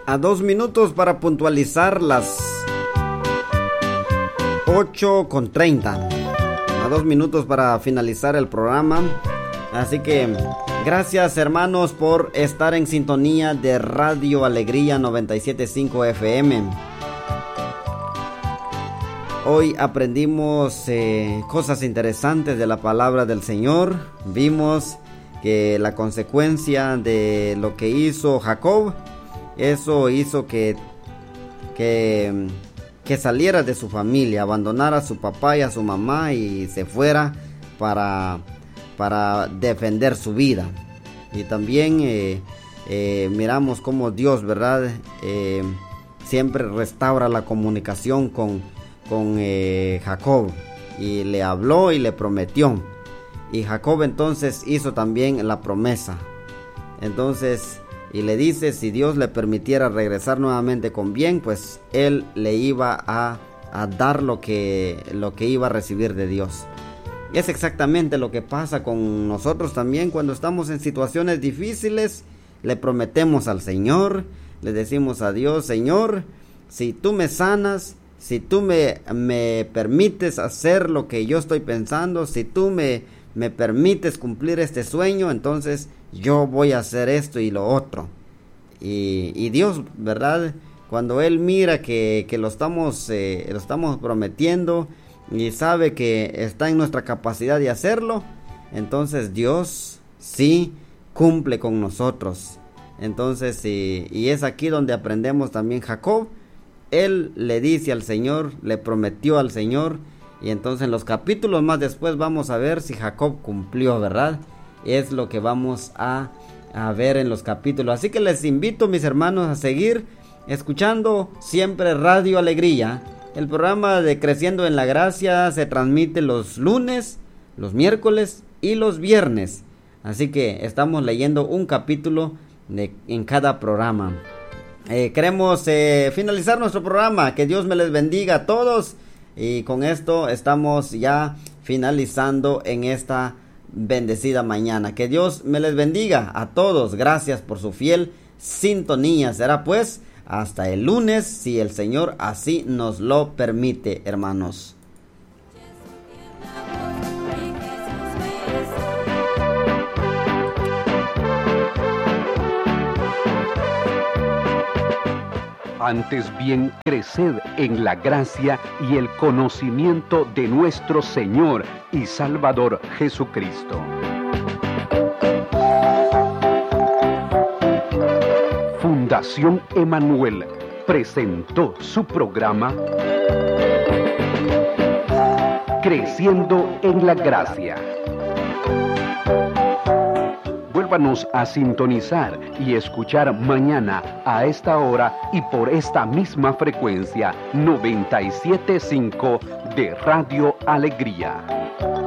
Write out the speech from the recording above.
A 2 minutos para puntualizar las 8:30. A 2 minutos para finalizar el programa. Así que gracias, hermanos, por estar en sintonía de Radio Alegría 97.5 FM. Hoy aprendimos cosas interesantes de la palabra del Señor. Vimos que la consecuencia de lo que hizo Jacob, eso hizo que saliera de su familia, abandonara a su papá y a su mamá y se fuera para defender su vida. Y también miramos cómo Dios, ¿verdad? Siempre restaura la comunicación con Jacob, y le habló y le prometió. Y Jacob entonces hizo también la promesa. Entonces, y le dice, si Dios le permitiera regresar nuevamente con bien, pues él le iba a dar lo que iba a recibir de Dios. Y es exactamente lo que pasa con nosotros también cuando estamos en situaciones difíciles. Le prometemos al Señor, le decimos a Dios, Señor, si tú me sanas, si tú me permites hacer lo que yo estoy pensando, si tú me permites cumplir este sueño, entonces yo voy a hacer esto y lo otro. Y Dios, ¿verdad? Cuando Él mira que lo estamos prometiendo y sabe que está en nuestra capacidad de hacerlo, entonces Dios sí cumple con nosotros. Entonces, y es aquí donde aprendemos también Jacob. Él le dice al Señor, le prometió al Señor, y entonces en los capítulos más después vamos a ver si Jacob cumplió, ¿verdad? Es lo que vamos a ver en los capítulos. Así que les invito, mis hermanos, a seguir escuchando siempre Radio Alegría. El programa de Creciendo en la Gracia se transmite los lunes, los miércoles y los viernes. Así que estamos leyendo un capítulo en cada programa. Queremos finalizar nuestro programa. Que Dios me les bendiga a todos. Y con esto estamos ya finalizando en esta bendecida mañana. Que Dios me les bendiga a todos. Gracias por su fiel sintonía. Será pues hasta el lunes, si el Señor así nos lo permite, hermanos. Antes bien, creced en la gracia y el conocimiento de nuestro Señor y Salvador Jesucristo. Fundación Emanuel presentó su programa Creciendo en la Gracia. Vuélvanos a sintonizar y escuchar mañana a esta hora y por esta misma frecuencia 97.5 de Radio Alegría.